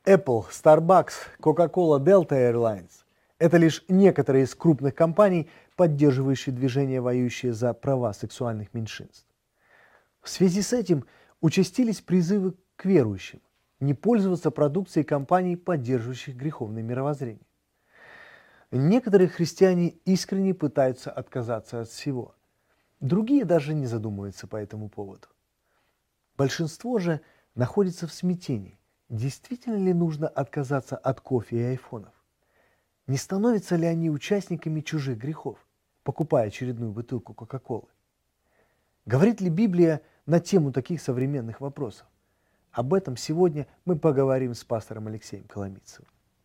Apple, Starbucks, Coca-Cola, Delta Airlines – это лишь некоторые из крупных компаний, поддерживающие движения, воюющие за права сексуальных меньшинств. В связи с этим участились призывы к верующим не пользоваться продукцией компаний, поддерживающих греховное мировоззрение. Некоторые христиане искренне пытаются отказаться от всего. Другие даже не задумываются по этому поводу. Большинство же находится в смятении. Действительно ли нужно отказаться от кофе и айфонов? Не становятся ли они участниками чужих грехов, покупая очередную бутылку Кока-Колы? Говорит ли Библия на тему таких современных вопросов? Об этом сегодня мы поговорим с пастором Алексеем Коломийцевым.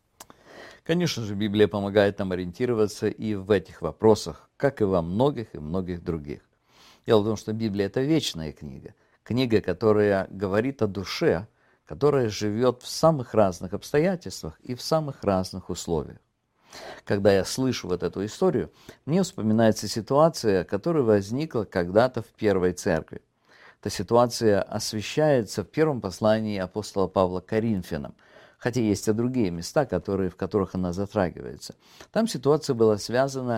Конечно же, Библия помогает нам ориентироваться и в этих вопросах, как и во многих и многих других. Дело в том, что Библия – это вечная книга. Книга, которая говорит о душе, которая живет в самых разных обстоятельствах и в самых разных условиях. Когда я слышу вот эту историю, мне вспоминается ситуация, которая возникла когда-то в Первой Церкви. Эта ситуация освещается в первом послании апостола Павла к Коринфянам, хотя есть и другие места, в которых она затрагивается. Там ситуация была связана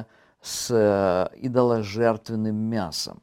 с идоложертвенным мясом.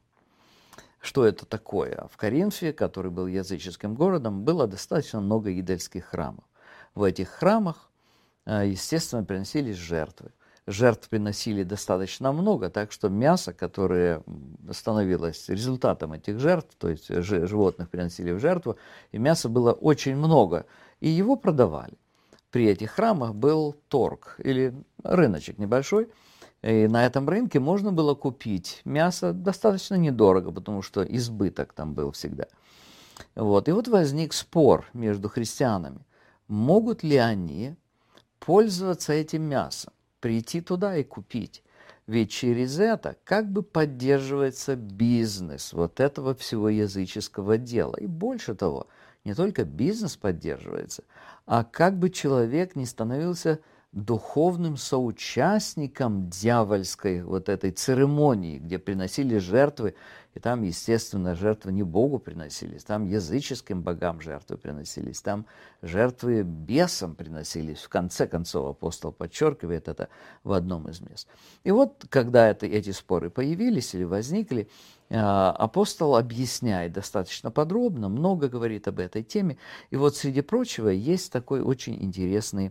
Что это такое? В Коринфе, который был языческим городом, было достаточно много идольских храмов. В этих храмах, естественно, приносились жертвы. Жертв приносили достаточно много, так что мясо, которое становилось результатом этих жертв, то есть животных приносили в жертву, и мяса было очень много, и его продавали. При этих храмах был торг или рыночек небольшой, и на этом рынке можно было купить мясо достаточно недорого, потому что избыток там был всегда. И вот возник спор между христианами. Могут ли они пользоваться этим мясом, прийти туда и купить? Ведь через это как бы поддерживается бизнес вот этого всего языческого дела. И больше того, не только бизнес поддерживается, а как бы человек не становился духовным соучастником дьявольской вот этой церемонии, где приносили жертвы, и там, естественно, жертвы не Богу приносились, там языческим богам жертвы приносились, там жертвы бесам приносились. В конце концов, апостол подчеркивает это в одном из мест. И вот, когда эти споры появились или возникли, апостол объясняет достаточно подробно, много говорит об этой теме. И вот, среди прочего, есть такой очень интересный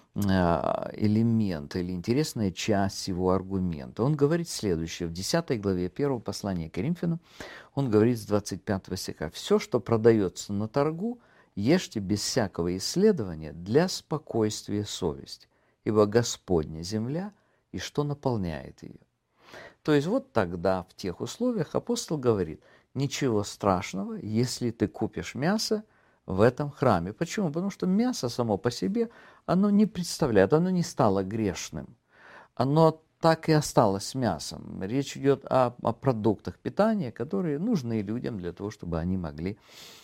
элемент или интересная часть его аргумента. Он говорит следующее, в 10 главе 1 послания к Коринфянам, он говорит с 25 стиха: «Все, что продается на торгу, ешьте без всякого исследования для спокойствия совести, ибо Господня земля, и что наполняет ее». То есть вот тогда, в тех условиях, апостол говорит: ничего страшного, если ты купишь мясо в этом храме. Почему? Потому что мясо само по себе, оно не представляет, оно не стало грешным. Оно так и осталось мясом. Речь идет о продуктах питания, которые нужны людям для того, чтобы они могли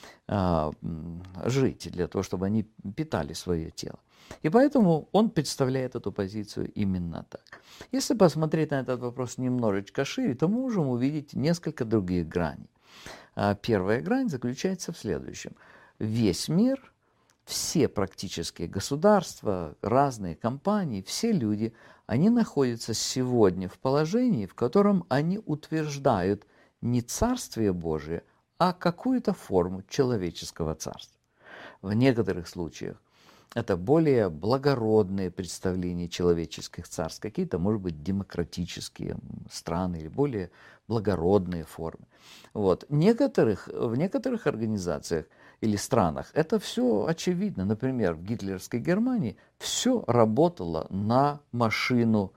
жить, для того, чтобы они питали свое тело. И поэтому он представляет эту позицию именно так. Если посмотреть на этот вопрос немножечко шире, то мы можем увидеть несколько других граней. Первая грань заключается в следующем. Весь мир, все практически государства, разные компании, все люди, они находятся сегодня в положении, в котором они утверждают не Царствие Божие, а какую-то форму человеческого царства. В некоторых случаях это более благородные представления человеческих царств, какие-то, может быть, демократические страны или более благородные формы. В некоторых организациях или странах это все очевидно. Например, в гитлеровской Германии все работало на машину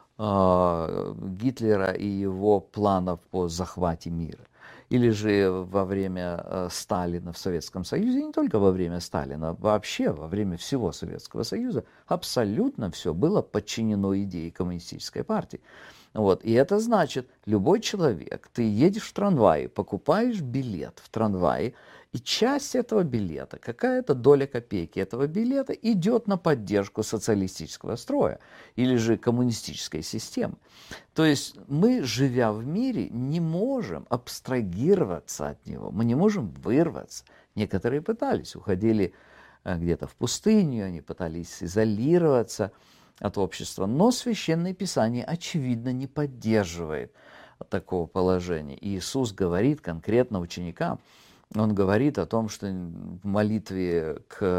Гитлера и его планов по захвате мира. Или же во время Сталина в Советском Союзе, и не только во время Сталина, вообще во время всего Советского Союза абсолютно все было подчинено идее коммунистической партии. И это значит, любой человек, ты едешь в трамвае, покупаешь билет в трамвае, и часть этого билета, какая-то доля копейки этого билета идет на поддержку социалистического строя или же коммунистической системы. То есть мы, живя в мире, не можем абстрагироваться от него, мы не можем вырваться. Некоторые пытались, уходили где-то в пустыню, они пытались изолироваться от общества. Но Священное Писание, очевидно, не поддерживает такого положения. И Иисус говорит конкретно ученикам, Он говорит о том, что в молитве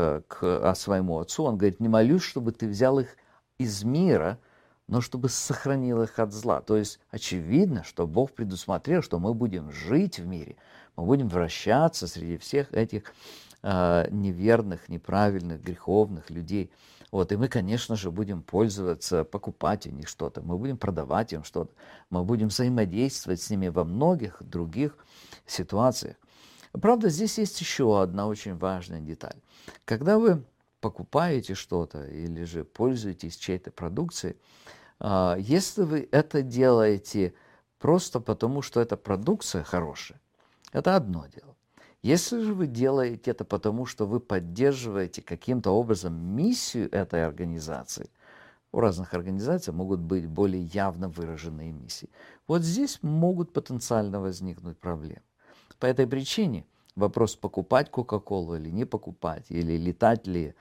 о своему Отцу, Он говорит: не молюсь, чтобы ты взял их из мира, но чтобы сохранил их от зла. То есть очевидно, что Бог предусмотрел, что мы будем жить в мире, мы будем вращаться среди всех этих неверных, неправильных, греховных людей. Вот, и мы, конечно же, будем пользоваться, покупать у них что-то, мы будем продавать им что-то, мы будем взаимодействовать с ними во многих других ситуациях. Правда, здесь есть еще одна очень важная деталь. Когда вы покупаете что-то или же пользуетесь чьей-то продукцией, если вы это делаете просто потому, что эта продукция хорошая, это одно дело. Если же вы делаете это потому, что вы поддерживаете каким-то образом миссию этой организации, у разных организаций могут быть более явно выраженные миссии, вот здесь могут потенциально возникнуть проблемы. По этой причине вопрос, покупать Кока-Колу или не покупать, или летать ли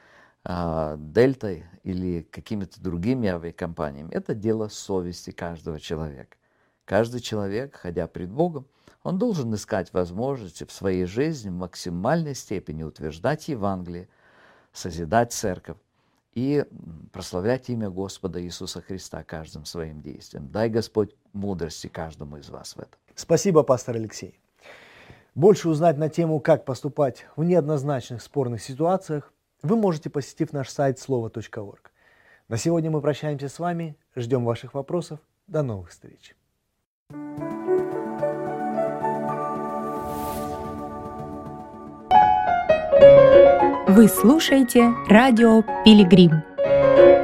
Дельтой или какими-то другими авиакомпаниями, это дело совести каждого человека. Каждый человек, ходя пред Богом, он должен искать возможности в своей жизни в максимальной степени утверждать Евангелие, созидать церковь и прославлять имя Господа Иисуса Христа каждым своим действием. Дай Господь мудрости каждому из вас в этом. Спасибо, пастор Алексей. Больше узнать на тему, как поступать в неоднозначных спорных ситуациях, вы можете, посетив наш сайт слово.орг. На сегодня мы прощаемся с вами, ждем ваших вопросов. До новых встреч. Вы слушаете радио Пилигрим.